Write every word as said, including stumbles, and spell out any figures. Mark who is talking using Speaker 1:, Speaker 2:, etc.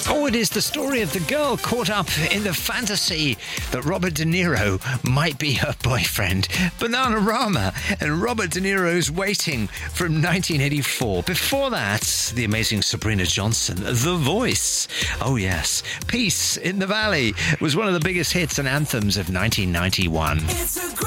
Speaker 1: Oh, it is the story of the girl caught up in the fantasy that Robert De Niro might be her boyfriend. Bananarama and Robert De Niro's Waiting from nineteen eighty-four. Before that, the amazing Sabrina Johnson, The Voice. Oh yes, Peace in the Valley was one of the biggest hits and anthems of nineteen ninety-one.